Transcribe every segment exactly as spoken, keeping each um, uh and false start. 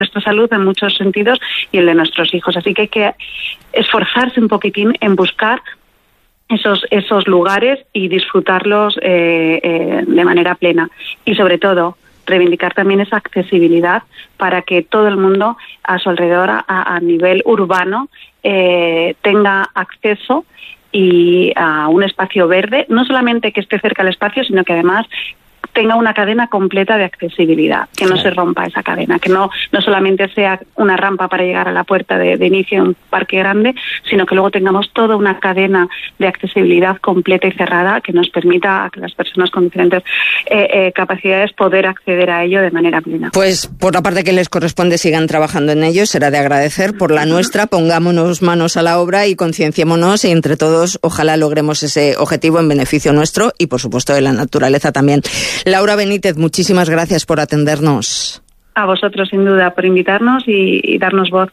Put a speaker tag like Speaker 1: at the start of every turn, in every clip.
Speaker 1: nuestra salud en muchos sentidos y el de nuestros hijos. Así que hay que esforzarse un poquitín en buscar esos esos lugares y disfrutarlos eh, eh, de manera plena. Y sobre todo, reivindicar también esa accesibilidad para que todo el mundo a su alrededor, a, a nivel urbano, eh, tenga acceso y a un espacio verde, no solamente que esté cerca del espacio, sino que además tenga una cadena completa de accesibilidad, que no claro. se rompa esa cadena, que no no solamente sea una rampa para llegar a la puerta de, de inicio en un parque grande, sino que luego tengamos toda una cadena de accesibilidad completa y cerrada que nos permita a que las personas con diferentes eh, eh, capacidades poder acceder a ello de manera plena.
Speaker 2: Pues por la parte que les corresponde sigan trabajando en ello, será de agradecer. Por la nuestra, pongámonos manos a la obra y concienciémonos y entre todos ojalá logremos ese objetivo en beneficio nuestro y por supuesto de la naturaleza también. Laura Benítez, muchísimas gracias por atendernos.
Speaker 1: A vosotros, sin duda, por invitarnos y, y darnos voz.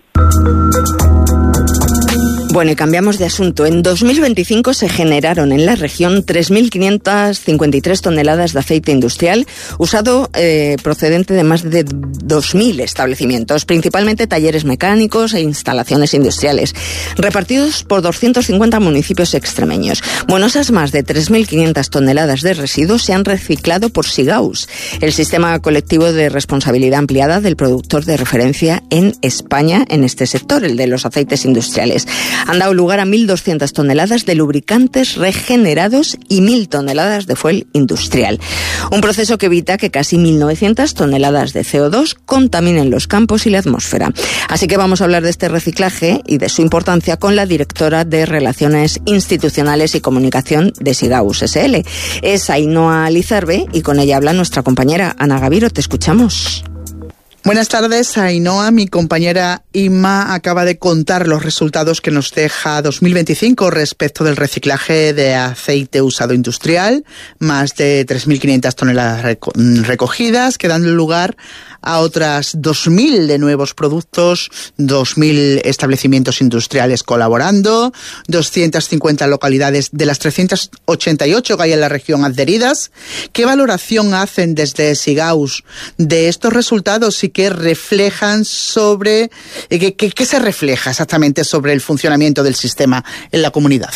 Speaker 2: Bueno, y cambiamos de asunto. En dos mil veinticinco se generaron en la región tres mil quinientas cincuenta y tres toneladas de aceite industrial usado eh, procedente de más de dos mil establecimientos, principalmente talleres mecánicos e instalaciones industriales, repartidos por doscientos cincuenta municipios extremeños. Bueno, esas más de tres mil quinientas toneladas de residuos se han reciclado por Sigaus, el sistema colectivo de responsabilidad ampliada del productor de referencia en España en este sector, el de los aceites industriales. Han dado lugar a mil doscientas toneladas de lubricantes regenerados y mil toneladas de fuel industrial. Un proceso que evita que casi mil novecientas toneladas de C O dos contaminen los campos y la atmósfera. Así que vamos a hablar de este reciclaje y de su importancia con la directora de Relaciones Institucionales y Comunicación de Sigaus S L. Es Ainhoa Lizarbe y con ella habla nuestra compañera Ana Gaviro. Te escuchamos.
Speaker 3: Buenas tardes, Ainhoa. Mi compañera Inma acaba de contar los resultados que nos deja dos mil veinticinco respecto del reciclaje de aceite usado industrial. Más de tres mil quinientas toneladas reco- recogidas, que dan lugar a otras dos mil de nuevos productos, dos mil establecimientos industriales colaborando, doscientas cincuenta localidades de las trescientas ochenta y ocho que hay en la región adheridas. ¿Qué valoración hacen desde Sigaus de estos resultados y qué reflejan sobre, qué, qué, qué se refleja exactamente sobre el funcionamiento del sistema en la comunidad?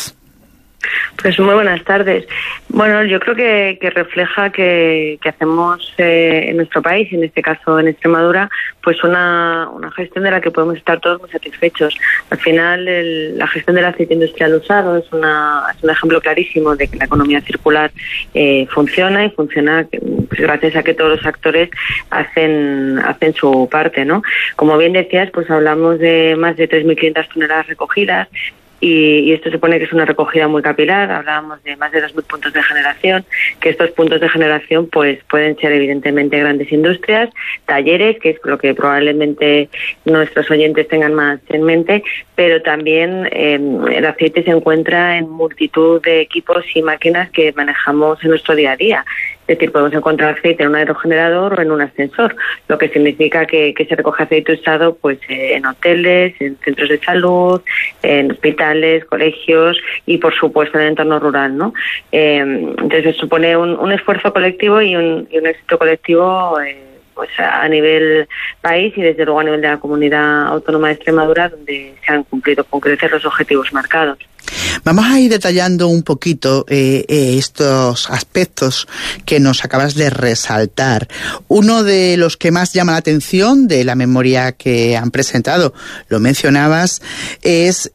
Speaker 4: Pues muy buenas tardes. Bueno, yo creo que, que refleja que, que hacemos eh, en nuestro país, en este caso en Extremadura, pues una, una gestión de la que podemos estar todos muy satisfechos. Al final, el, la gestión del aceite industrial usado es, una, es un ejemplo clarísimo de que la economía circular eh, funciona y funciona pues, gracias a que todos los actores hacen, hacen su parte, ¿no? Como bien decías, pues hablamos de más de tres mil quinientas toneladas recogidas. Y, y esto supone que es una recogida muy capilar. Hablábamos de más de dos mil puntos de generación, que estos puntos de generación pues pueden ser evidentemente grandes industrias, talleres, que es lo que probablemente nuestros oyentes tengan más en mente, pero también eh, el aceite se encuentra en multitud de equipos y máquinas que manejamos en nuestro día a día. Es decir, podemos encontrar aceite en un aerogenerador o en un ascensor, lo que significa que, que se recoge aceite usado pues eh, en hoteles, en centros de salud, en hospitales, colegios y, por supuesto, en el entorno rural, ¿no? Eh, entonces, supone un, un esfuerzo colectivo y un, y un éxito colectivo eh, pues a nivel país y, desde luego, a nivel de la comunidad autónoma de Extremadura, donde se han cumplido con crecer los objetivos marcados.
Speaker 3: Vamos a ir detallando un poquito eh, eh, estos aspectos que nos acabas de resaltar. Uno de los que más llama la atención de la memoria que han presentado, lo mencionabas, es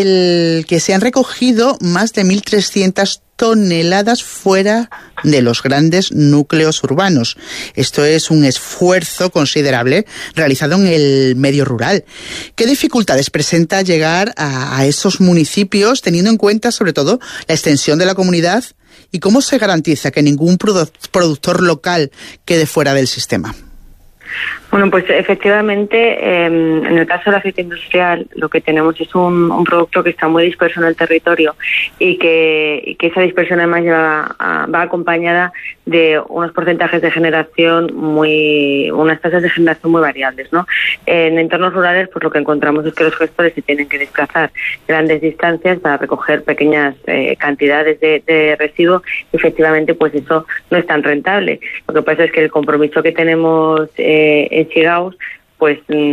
Speaker 3: el que se han recogido más de mil trescientas toneladas fuera de los grandes núcleos urbanos. Esto es un esfuerzo considerable realizado en el medio rural. ¿Qué dificultades presenta llegar a, a esos municipios, teniendo en cuenta sobre todo la extensión de la comunidad, y cómo se garantiza que ningún produ- productor local quede fuera del sistema?
Speaker 4: Bueno, pues efectivamente, eh, en el caso del aceite industrial, lo que tenemos es un, un producto que está muy disperso en el territorio y que, y que esa dispersión además lleva a, va acompañada de unos porcentajes de generación muy, unas tasas de generación muy variables, ¿no? En entornos rurales, pues lo que encontramos es que los gestores se tienen que desplazar grandes distancias para recoger pequeñas eh, cantidades de, de residuo. Efectivamente, pues eso no es tan rentable. Lo que pasa es que el compromiso que tenemos eh, en Sigaus pues